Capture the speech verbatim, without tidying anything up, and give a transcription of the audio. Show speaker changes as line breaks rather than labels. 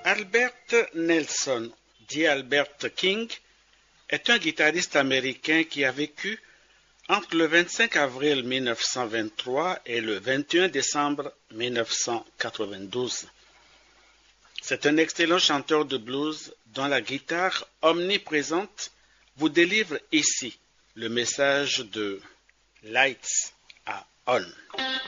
Albert Nelson, dit Albert King, est un guitariste américain qui a vécu entre le vingt-cinq avril mille neuf cent vingt-trois et le vingt et un décembre mille neuf cent quatre-vingt-douze. C'est un excellent chanteur de blues dont la guitare omniprésente vous délivre ici le message de Lights are on.